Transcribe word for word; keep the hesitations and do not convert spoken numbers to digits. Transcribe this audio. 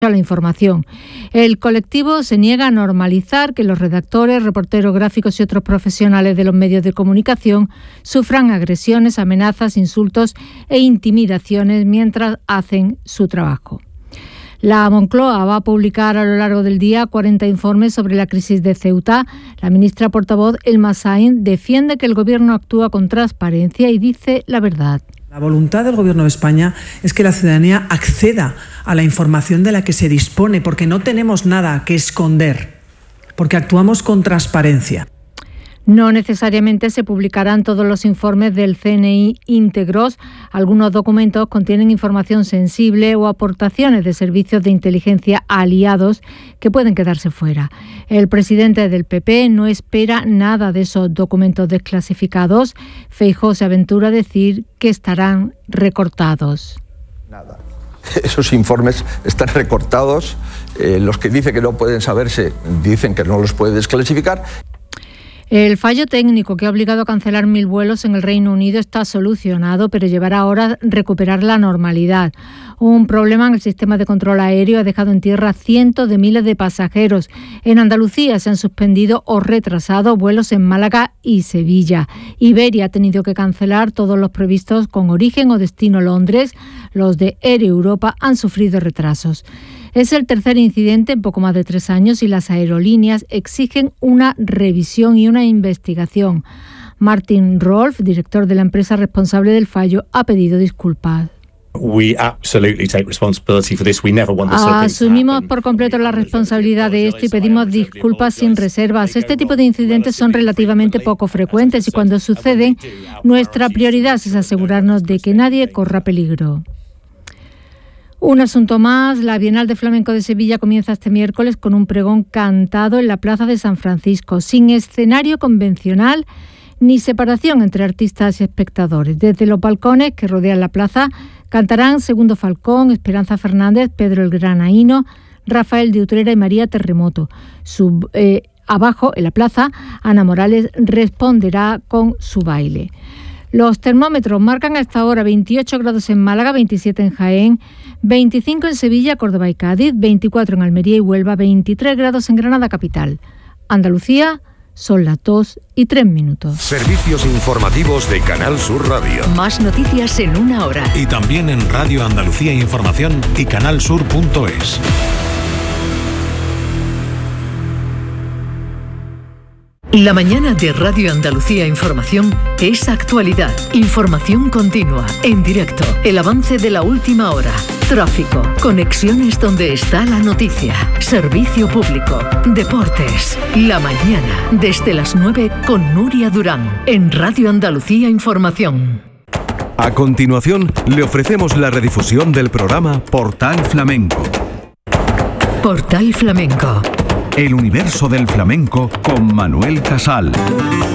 a la información. El colectivo se niega a normalizar que los redactores, reporteros gráficos y otros profesionales de los medios de comunicación sufran agresiones, amenazas, insultos e intimidaciones mientras hacen su trabajo. La Moncloa va a publicar a lo largo del día cuarenta informes sobre la crisis de Ceuta. La ministra portavoz, Elma Sainz, defiende que el Gobierno actúa con transparencia y dice la verdad. La voluntad del Gobierno de España es que la ciudadanía acceda a la información de la que se dispone, porque no tenemos nada que esconder, porque actuamos con transparencia. No necesariamente se publicarán todos los informes del C N I íntegros. Algunos documentos contienen información sensible o aportaciones de servicios de inteligencia aliados que pueden quedarse fuera. El presidente del P P no espera nada de esos documentos desclasificados. Feijóo se aventura a decir que estarán recortados. Nada. Esos informes están recortados. Eh, los que dicen que no pueden saberse dicen que no los puede desclasificar. El fallo técnico que ha obligado a cancelar mil vuelos en el Reino Unido está solucionado, pero llevará horas recuperar la normalidad. Un problema en el sistema de control aéreo ha dejado en tierra cientos de miles de pasajeros. En Andalucía se han suspendido o retrasado vuelos en Málaga y Sevilla. Iberia ha tenido que cancelar todos los previstos con origen o destino Londres. Los de Air Europa han sufrido retrasos. Es el tercer incidente en poco más de tres años y las aerolíneas exigen una revisión y una investigación. Martin Rolf, director de la empresa responsable del fallo, ha pedido disculpas. Asumimos por completo la responsabilidad de esto y pedimos disculpas sin reservas. Este tipo de incidentes son relativamente poco frecuentes y cuando suceden, nuestra prioridad es asegurarnos de que nadie corra peligro. Un asunto más, la Bienal de Flamenco de Sevilla comienza este miércoles con un pregón cantado en la Plaza de San Francisco, sin escenario convencional ni separación entre artistas y espectadores. Desde los balcones que rodean la plaza cantarán Segundo Falcón, Esperanza Fernández, Pedro el Granaíno, Rafael de Utrera y María Terremoto. Sub, eh, abajo, en la plaza, Ana Morales responderá con su baile. Los termómetros marcan hasta ahora veintiocho grados en Málaga, veintisiete en Jaén, veinticinco en Sevilla, Córdoba y Cádiz, veinticuatro en Almería y Huelva, veintitrés grados en Granada capital. Andalucía, son las dos y tres minutos. Servicios informativos de Canal Sur Radio. Más noticias en una hora. Y también en Radio Andalucía Información y canalsur punto es. La mañana de Radio Andalucía Información es actualidad, información continua, en directo, el avance de la última hora, tráfico, conexiones donde está la noticia, servicio público, deportes. La mañana, desde las nueve con Nuria Durán, en Radio Andalucía Información. A continuación, le ofrecemos la redifusión del programa Portal Flamenco. Portal Flamenco. El universo del flamenco con Manuel Casal.